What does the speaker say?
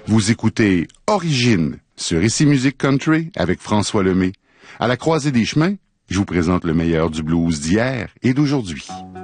Vous écoutez Origine sur Ici Musique Country avec François Lemay. À la croisée des chemins, je vous présente le meilleur du blues d'hier et d'aujourd'hui.